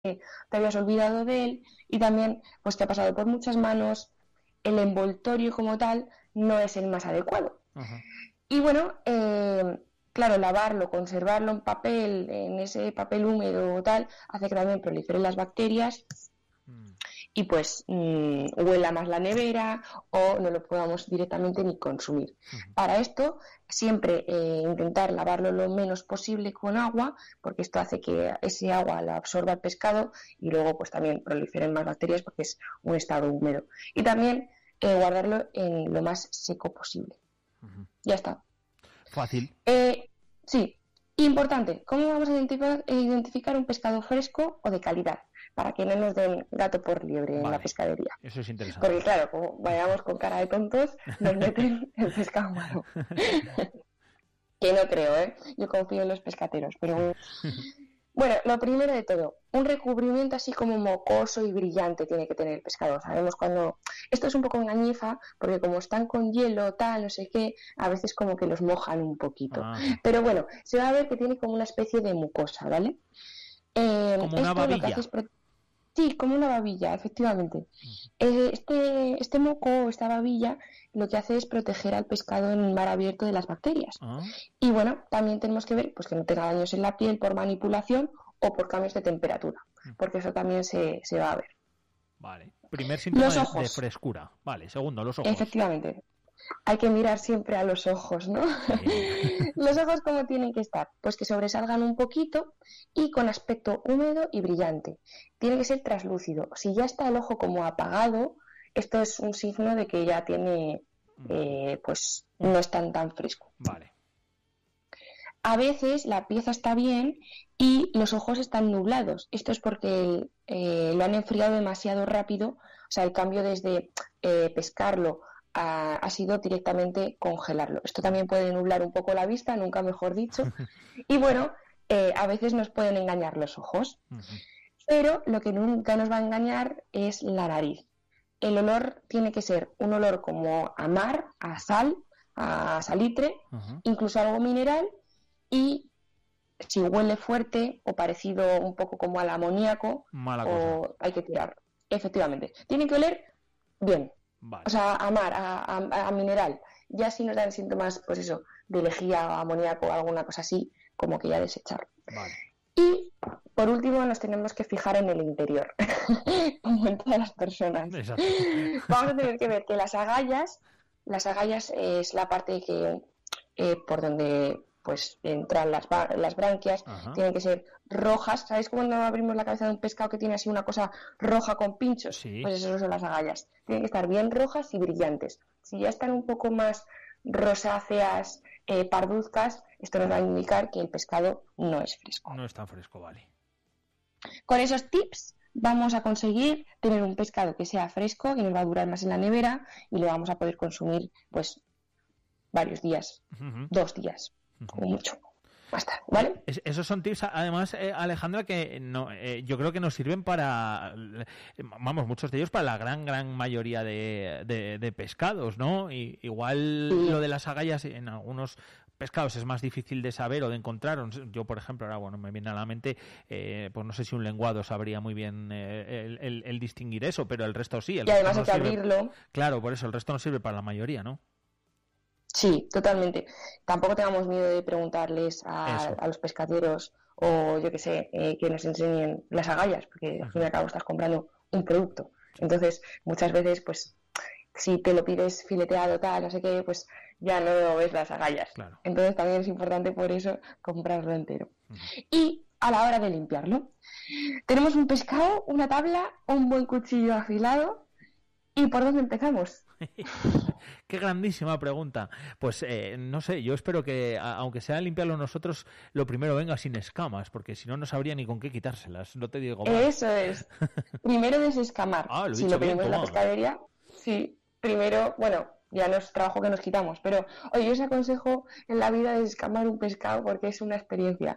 te habías olvidado de él y también pues te ha pasado por muchas manos, el envoltorio como tal no es el más adecuado. Ajá. Y bueno, claro, lavarlo, conservarlo en papel, en ese papel húmedo o tal, hace que también proliferen las bacterias y pues huela más la nevera o no lo podamos directamente ni consumir. Para esto, siempre intentar lavarlo lo menos posible con agua, porque esto hace que ese agua la absorba el pescado y luego pues también proliferen más bacterias porque es un estado húmedo. Y también guardarlo en lo más seco posible. Ya está. Fácil. Sí. Importante, ¿cómo vamos a identificar un pescado fresco o de calidad? Para que no nos den gato por liebre en la pescadería. Eso es interesante. Porque claro, como vayamos con cara de tontos, nos meten el pescado malo. Que no creo, ¿eh? Yo confío en los pescateros, pero... Bueno, lo primero de todo, un recubrimiento así como mocoso y brillante tiene que tener el pescado. Sabemos cuando... Esto es un poco engañifa, porque como están con hielo, tal, no sé qué, a veces como que los mojan un poquito. Pero bueno, se va a ver que tiene como una especie de mucosa, ¿vale? Como una babilla. Sí, como una babilla, efectivamente. Este moco o esta babilla lo que hace es proteger al pescado en mar abierto de las bacterias. Y bueno, también tenemos que ver pues que no tenga daños en la piel por manipulación o por cambios de temperatura, porque eso también se va a ver. Vale. Primer síntoma de frescura. Vale. Segundo, los ojos. Efectivamente. Hay que mirar siempre a los ojos, ¿no? Sí. ¿Los ojos cómo tienen que estar? Pues que sobresalgan un poquito y con aspecto húmedo y brillante. Tiene que ser traslúcido. Si ya está el ojo como apagado, esto es un signo de que ya tiene, pues no es tan fresco. Vale. A veces la pieza está bien y los ojos están nublados. Esto es porque lo han enfriado demasiado rápido. O sea, el cambio desde pescarlo ha sido directamente congelarlo. Esto también puede nublar un poco la vista, nunca mejor dicho. Y bueno, a veces nos pueden engañar los ojos. Pero lo que nunca nos va a engañar es la nariz. El olor tiene que ser un olor como a mar, a sal, a salitre, incluso algo mineral. Y si huele fuerte o parecido un poco como al amoníaco, hay que tirar. Efectivamente. Tiene que oler bien. Vale. O sea, a mar, a mineral. Ya si nos dan síntomas, pues eso, de lejía o amoníaco o alguna cosa así, como que ya desecharlo. Vale. Y por último nos tenemos que fijar en el interior, como en todas las personas. Exacto. Vamos a tener que ver que las agallas es la parte que por donde pues entran las branquias, tienen que ser rojas. ¿Sabéis cuando abrimos la cabeza de un pescado que tiene así una cosa roja con pinchos? Sí. Pues eso son las agallas. Tienen que estar bien rojas y brillantes. Si ya están un poco más rosáceas, parduzcas, esto nos va a indicar que el pescado no es fresco. No es tan fresco, vale. Con esos tips vamos a conseguir tener un pescado que sea fresco, que nos va a durar más en la nevera y lo vamos a poder consumir pues varios días, 2 días, como mucho. Basta, ¿vale? Esos son tips, además, Alejandra, que no, yo creo que nos sirven para, muchos de ellos para la gran mayoría de pescados, ¿no? Y igual lo de las agallas en algunos pescados es más difícil de saber o de encontrar. Yo, por ejemplo, ahora me viene a la mente, pues no sé si un lenguado sabría muy bien el distinguir eso, pero el resto sí. Y además hay que abrirlo. Claro, por eso el resto no sirve para la mayoría, ¿no? Sí, totalmente. Tampoco tengamos miedo de preguntarles a los pescaderos o yo que sé, que nos enseñen las agallas, porque al fin y al cabo estás comprando un producto. Entonces, muchas veces, pues, si te lo pides fileteado, tal, no sé qué, pues ya no ves las agallas. Claro. Entonces también es importante por eso comprarlo entero. Y a la hora de limpiarlo, tenemos un pescado, una tabla, un buen cuchillo afilado. ¿Y por dónde empezamos? Qué grandísima pregunta. Pues no sé, yo espero que, aunque sea limpiarlo nosotros, lo primero venga sin escamas, porque si no, no sabría ni con qué quitárselas. No te digo más. Eso es. Primero desescamar. Si lo pedimos en la pescadería, sí. Primero, bueno, ya no es trabajo que nos quitamos, pero oye, yo os aconsejo en la vida desescamar un pescado porque es una experiencia.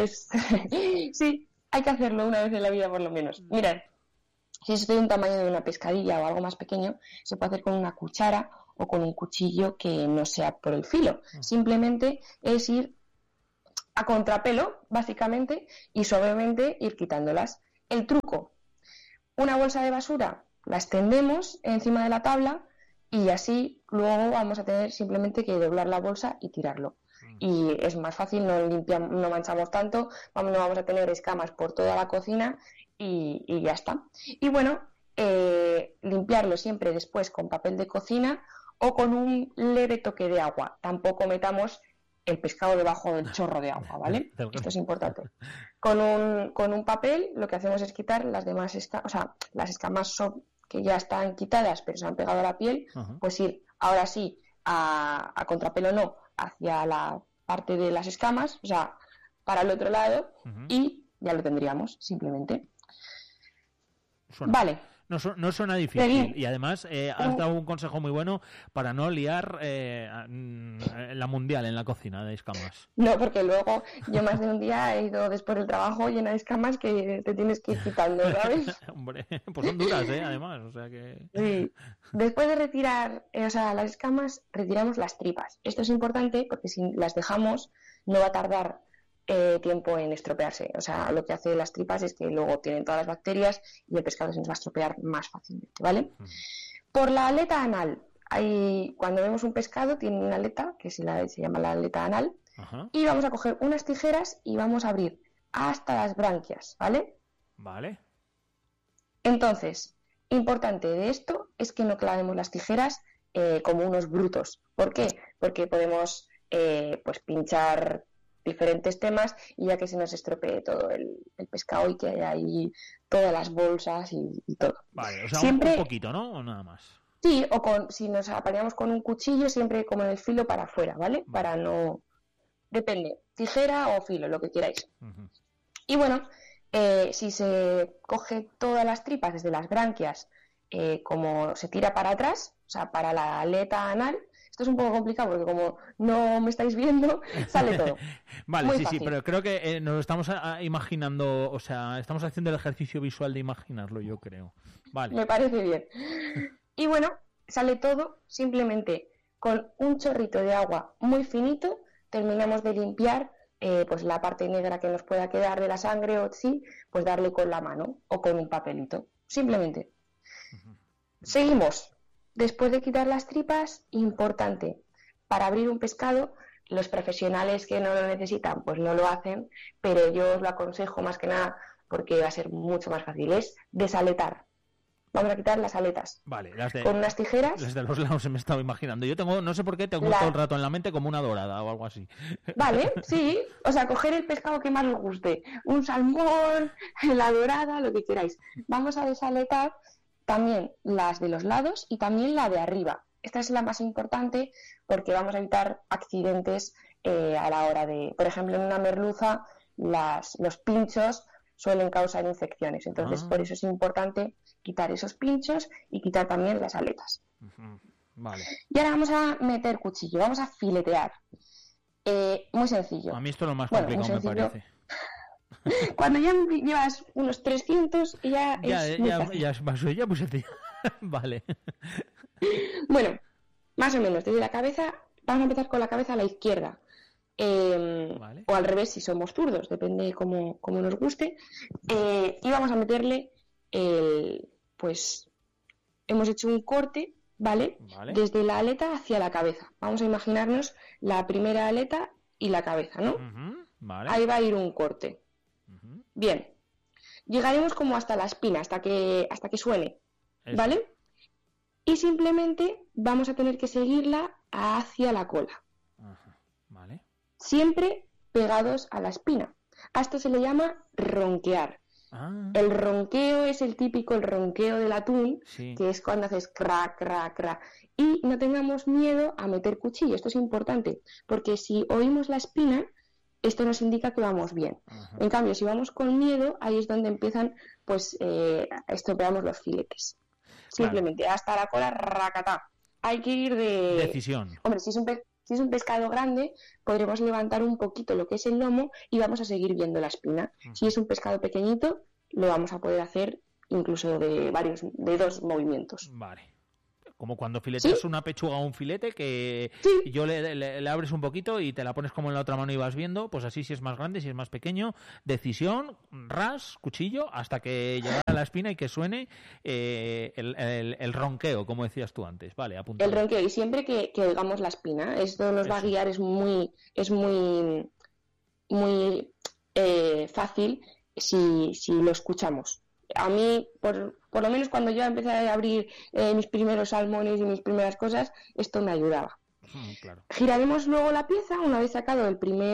Sí, hay que hacerlo una vez en la vida por lo menos. Mirad. Si es de un tamaño de una pescadilla o algo más pequeño, se puede hacer con una cuchara o con un cuchillo que no sea por el filo. Simplemente es ir a contrapelo, básicamente, y suavemente ir quitándolas. El truco, una bolsa de basura, la extendemos encima de la tabla y así luego vamos a tener simplemente que doblar la bolsa y tirarlo. Y es más fácil, no manchamos tanto, no vamos a tener escamas por toda la cocina y ya está. Y bueno, limpiarlo siempre después con papel de cocina o con un leve toque de agua. Tampoco metamos el pescado debajo del chorro de agua, ¿vale? Esto es importante. Con un papel lo que hacemos es quitar las demás las escamas que ya están quitadas pero se han pegado a la piel, pues ir ahora sí a contrapelo no, hacia la parte de las escamas, o sea, para el otro lado y ya lo tendríamos, simplemente. Vale. No suena difícil. Y además has dado un consejo muy bueno para no liar la mundial en la cocina de escamas. No, porque luego yo más de un día he ido después del trabajo llena de escamas que te tienes que ir quitando, ¿sabes? Hombre, pues son duras, además, o sea que... Sí. Después de retirar las escamas, retiramos las tripas. Esto es importante porque si las dejamos no va a tardar tiempo en estropearse. O sea, lo que hace las tripas es que luego tienen todas las bacterias y el pescado se nos va a estropear más fácilmente, ¿vale? Por la aleta anal, cuando vemos un pescado tiene una aleta que se llama la aleta anal y vamos a coger unas tijeras y vamos a abrir hasta las branquias, ¿vale? Vale. Entonces, importante de esto es que no clavemos las tijeras como unos brutos. ¿Por qué? Porque podemos pinchar diferentes temas y ya que se nos estropee todo el pescado y que haya ahí todas las bolsas y todo. Vale, o sea, siempre, un poquito, ¿no? O nada más. Sí, o si nos apañamos con un cuchillo, siempre como en el filo para afuera, ¿vale? Para no... Depende, tijera o filo, lo que queráis. Y bueno, si se coge todas las tripas desde las branquias, como se tira para atrás, o sea, para la aleta anal. Esto es un poco complicado porque como no me estáis viendo, sale todo. Vale, muy sí, fácil. Sí, pero creo que nos lo estamos imaginando, o sea, estamos haciendo el ejercicio visual de imaginarlo, yo creo. Vale. Me parece bien. Y bueno, sale todo simplemente con un chorrito de agua muy finito, terminamos de limpiar pues la parte negra que nos pueda quedar de la sangre o sí, pues darle con la mano o con un papelito, simplemente. Seguimos. Después de quitar las tripas, importante, para abrir un pescado, los profesionales que no lo necesitan, pues no lo hacen, pero yo os lo aconsejo más que nada porque va a ser mucho más fácil, es desaletar. Vamos a quitar las aletas. Vale, con unas tijeras. Las de los lados se me estaba imaginando. Yo tengo, no sé por qué, tengo todo el rato en la mente como una dorada o algo así. Vale, sí. O sea, coger el pescado que más os guste. Un salmón, la dorada, lo que queráis. Vamos a desaletar también las de los lados y también la de arriba. Esta es la más importante porque vamos a evitar accidentes a la hora de... Por ejemplo, en una merluza los pinchos suelen causar infecciones. Entonces, por eso es importante quitar esos pinchos y quitar también las aletas. Vale. Y ahora vamos a meter cuchillo, vamos a filetear. Muy sencillo. A mí esto es lo más complicado, me parece. Cuando ya llevas unos 300 ya es muy fácil. Ya es muy sencillo. Vale. Bueno, más o menos, desde la cabeza, vamos a empezar con la cabeza a la izquierda. Vale. O al revés si somos zurdos, depende cómo nos guste. Y vamos a meterle pues hemos hecho un corte, ¿vale? Desde la aleta hacia la cabeza. Vamos a imaginarnos la primera aleta y la cabeza, ¿no? Vale. Ahí va a ir un corte. Bien. Llegaremos como hasta la espina, hasta que suene, ¿vale? Y simplemente vamos a tener que seguirla hacia la cola. Vale. Siempre pegados a la espina. A esto se le llama ronquear. El ronqueo es el ronqueo del atún, que es cuando haces crac, crac, crac. Y no tengamos miedo a meter cuchillo. Esto es importante, porque si oímos la espina, esto nos indica que vamos bien. En cambio, si vamos con miedo, ahí es donde empiezan, pues, estropeamos los filetes. Simplemente hasta la cola, racatá. Hay que ir de... Decisión. Hombre, si es un pescado grande, podremos levantar un poquito lo que es el lomo y vamos a seguir viendo la espina. Si es un pescado pequeñito, lo vamos a poder hacer incluso de 2 movimientos. Vale. como cuando fileteas ¿Sí? una pechuga o un filete, que Sí, yo le abres un poquito y te la pones como en la otra mano y vas viendo, pues así si es más grande, si es más pequeño, decisión, ras, cuchillo, hasta que llegue a la espina y que suene el ronqueo, como decías tú antes. Vale, el apuntado. ronqueo, y siempre que oigamos la espina, esto nos va a Eso. guiar, muy fácil si lo escuchamos. A mí, por lo menos cuando yo empecé a abrir mis primeros salmones y mis primeras cosas, esto me ayudaba. Claro. Giraremos luego la pieza una vez sacado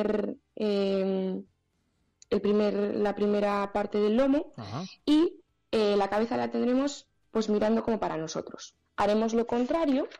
la primera parte del lomo, Ajá. y la cabeza la tendremos pues mirando como para nosotros. Haremos lo contrario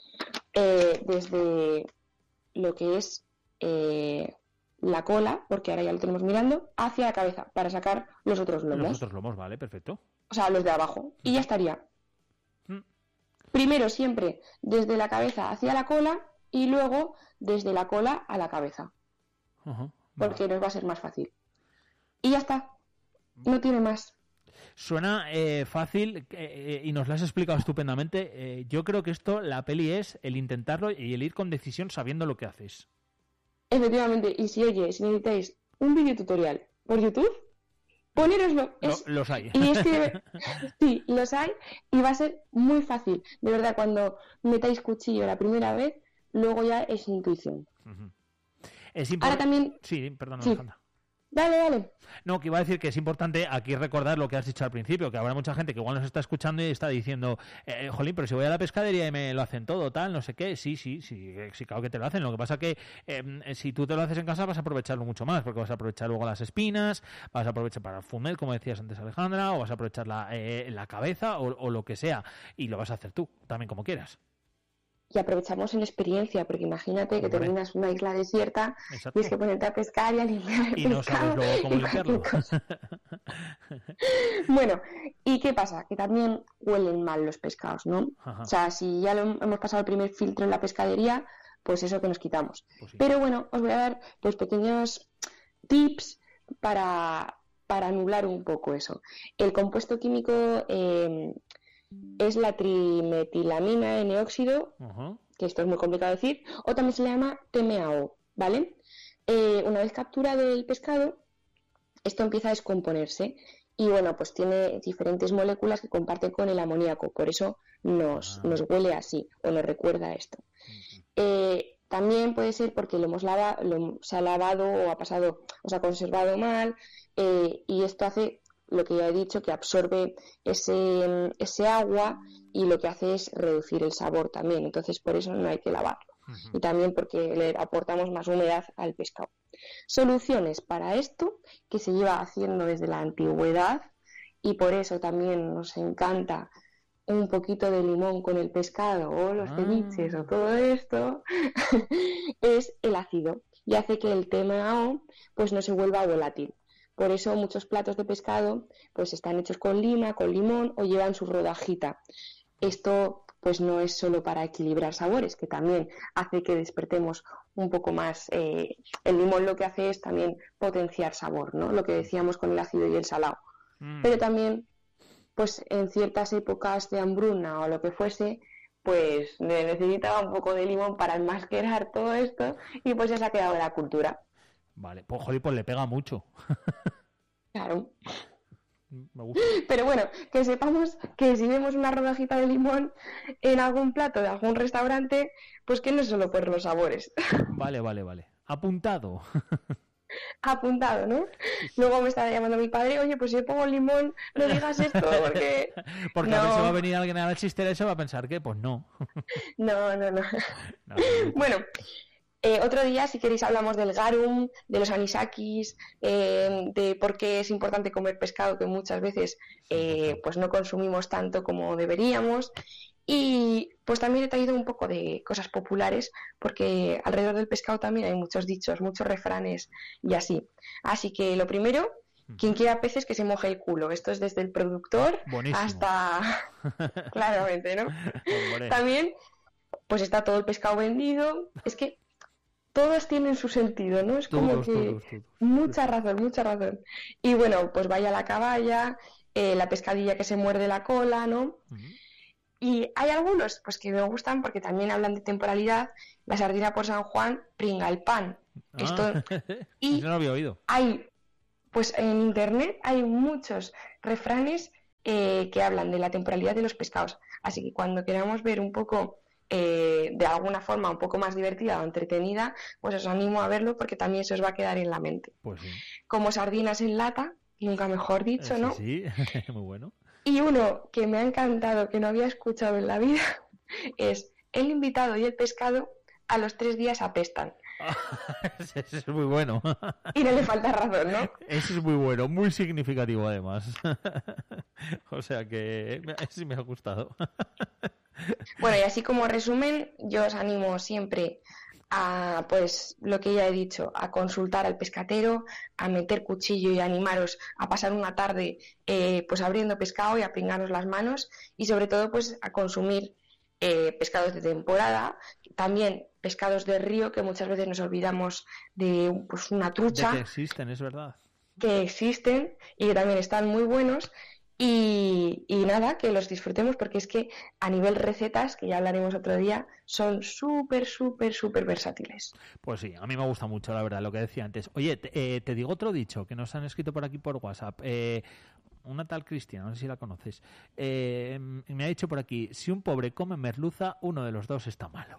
desde lo que es la cola, porque ahora ya lo tenemos mirando, hacia la cabeza para sacar los otros Los lomos, otros lomos, vale, perfecto. o sea, los de abajo, y ya estaría. Mm. Primero siempre desde la cabeza hacia la cola y luego desde la cola a la cabeza, Ajá. porque Vale. nos va a ser más fácil. Y ya está, no tiene más. Suena fácil y nos lo has explicado estupendamente. Yo creo que esto, la peli es el intentarlo y el ir con decisión sabiendo lo que haces. Efectivamente, y si necesitáis un video tutorial por YouTube, ponéroslo. Los hay. Y es que sí, los hay, y va a ser muy fácil. De verdad, cuando metáis cuchillo la primera vez, luego ya es intuición. Ujú. Es Ahora también, Sí, perdón, sí, Alejandra. dale. No, que iba a decir que es importante aquí recordar lo que has dicho al principio, que habrá mucha gente que igual nos está escuchando y está diciendo, jolín, pero si voy a la pescadería y me lo hacen todo, tal, no sé qué. Sí, claro que te lo hacen. Lo que pasa que si tú te lo haces en casa vas a aprovecharlo mucho más, porque vas a aprovechar luego las espinas, vas a aprovechar para el fumet, como decías antes, Alejandra, o vas a aprovechar la cabeza o lo que sea, y lo vas a hacer tú, también como quieras. Y aprovechamos en experiencia, porque imagínate que Hombre, terminas una isla desierta y es exacto. que ponerte a pescar y a limpiar el Y no sabes pescado luego cómo y cualquier limpiarlo. cosa. Bueno, ¿y qué pasa? Que también huelen mal los pescados, ¿no? O Ajá, sea, si ya hemos pasado el primer filtro en la pescadería, pues eso que nos quitamos. pues sí. Pero bueno, os voy a dar pues pequeños tips para anular un poco eso. El compuesto químico es la trimetilamina N-óxido, Ajá. que esto es muy complicado de decir, o también se le llama TMAO, ¿vale? Una vez capturado el pescado, esto empieza a descomponerse y bueno, pues tiene diferentes moléculas que comparten con el amoníaco, por eso nos huele así o nos recuerda a esto. También puede ser porque se ha lavado o ha pasado o se ha conservado mal, y esto hace lo que ya he dicho, que absorbe ese agua, y lo que hace es reducir el sabor también, entonces por eso no hay que lavarlo. Y también porque le aportamos más humedad al pescado. Soluciones para esto, que se lleva haciendo desde la antigüedad, y por eso también nos encanta un poquito de limón con el pescado o los ceviches o todo esto, es el ácido, y hace que el TMAO pues no se vuelva volátil. Por eso muchos platos de pescado pues están hechos con lima, con limón, o llevan su rodajita. Esto pues no es solo para equilibrar sabores, que también hace que despertemos un poco más. El limón lo que hace es también potenciar sabor, ¿no? Lo que decíamos con el ácido y el salado. Pero también, pues en ciertas épocas de hambruna o lo que fuese, pues necesitaba un poco de limón para enmascarar todo esto, y pues ya se ha quedado de la cultura. Vale, pues joder, pues le pega mucho. Claro. Me gusta. Pero bueno, que sepamos que si vemos una rodajita de limón en algún plato de algún restaurante, pues que no es solo por los sabores. Vale. Apuntado. Apuntado, ¿no? Luego me estaba llamando mi padre, oye, pues si yo pongo limón, no digas esto, porque... Porque no. a ver si va a venir alguien a la chistera y se va a pensar que, pues no. No. No, Bueno, otro día, si queréis, hablamos del garum, de los anisakis, de por qué es importante comer pescado, que muchas veces pues no consumimos tanto como deberíamos. Y pues también he traído un poco de cosas populares, porque alrededor del pescado también hay muchos dichos, muchos refranes y así. Así que lo primero, quien quiera peces que se moje el culo. Esto es desde el productor buenísimo. hasta... Claramente, ¿no? Hombre. También pues está todo el pescado vendido. Es que todos tienen su sentido, ¿no? Es como que Todos. mucha razón. Y bueno, pues vaya la caballa, la pescadilla que se muerde la cola, ¿no? Y hay algunos pues que me gustan porque también hablan de temporalidad. La sardina por San Juan, pringa el pan. Esto, y eso no lo había oído. hay, pues en internet hay muchos refranes que hablan de la temporalidad de los pescados. Así que cuando queramos ver un poco, de alguna forma un poco más divertida o entretenida, pues os animo a verlo porque también se os va a quedar en la mente. Pues sí. Como sardinas en lata, nunca mejor dicho, ¿no? Sí, muy bueno. Y uno que me ha encantado, que no había escuchado en la vida, es el invitado y el pescado a los 3 días apestan. Ese es muy bueno. Y no le falta razón, ¿no? Ese es muy bueno, muy significativo además. O sea que sí me ha gustado. Bueno, y así como resumen, yo os animo siempre a, pues, lo que ya he dicho, a consultar al pescatero, a meter cuchillo y animaros a pasar una tarde pues abriendo pescado y a pringaros las manos y sobre todo pues a consumir pescados de temporada, también pescados de río, que muchas veces nos olvidamos de pues, una trucha. De que existen, es verdad. Que existen y que también están muy buenos. Y nada, que los disfrutemos porque es que a nivel recetas, que ya hablaremos otro día, son súper versátiles. Pues sí, a mí me gusta mucho, la verdad, lo que decía antes. Oye, te digo otro dicho que nos han escrito por aquí por WhatsApp. Una tal Cristina, no sé si la conoces, me ha dicho por aquí, si un pobre come merluza, uno de los dos está malo.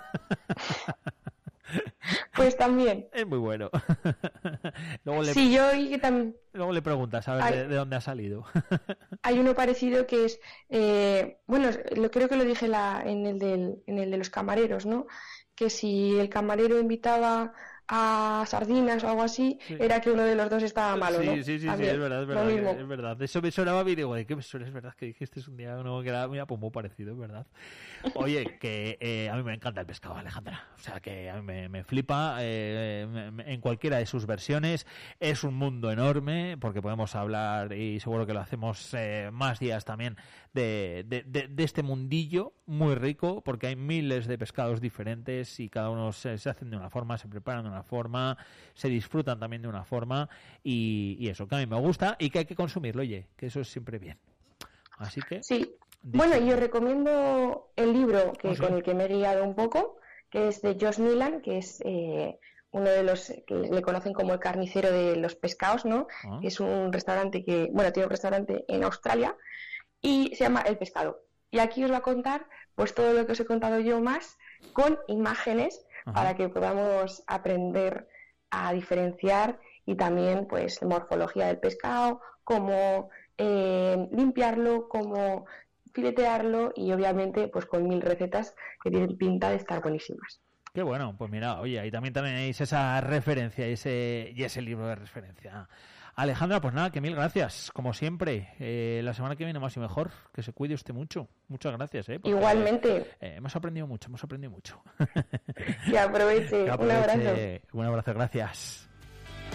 Pues también. Es muy bueno. Luego Luego le preguntas a ver de dónde ha salido. Hay uno parecido que es, bueno, creo que lo dije en el de los camareros, ¿no? Que si el camarero invitaba a sardinas o algo así, sí, era que uno de los dos estaba malo, ¿no? Sí, es verdad. Eso me sonaba bien y digo, ¿de qué me suena? Es verdad que dijiste un día uno que era muy parecido, es verdad. Oye, que a mí me encanta el pescado, Alejandra. O sea, que a mí me flipa en cualquiera de sus versiones. Es un mundo enorme, porque podemos hablar, y seguro que lo hacemos más días también, de este mundillo muy rico, porque hay miles de pescados diferentes y cada uno se hacen de una forma, se preparan de una forma, se disfrutan también de una forma y eso, que a mí me gusta y que hay que consumirlo, oye, que eso es siempre bien. Así que... Sí, bueno, yo recomiendo el libro con el que me he guiado un poco, que es de Josh Nilan, que es uno de los que le conocen como el carnicero de los pescados, ¿no? Que es un restaurante tiene un restaurante en Australia y se llama El Pescado. Y aquí os va a contar pues todo lo que os he contado yo más con imágenes para que podamos aprender a diferenciar y también pues morfología del pescado, cómo limpiarlo, cómo filetearlo y obviamente pues con 1000 recetas que tienen pinta de estar buenísimas. Qué bueno, pues mira, oye, ahí también tenéis esa referencia y ese libro de referencia. Alejandra, pues nada, que 1000 gracias, como siempre. La semana que viene más y mejor, que se cuide usted mucho. Muchas gracias. Igualmente. Hemos aprendido mucho. Que aproveche. Un abrazo. Un abrazo, gracias.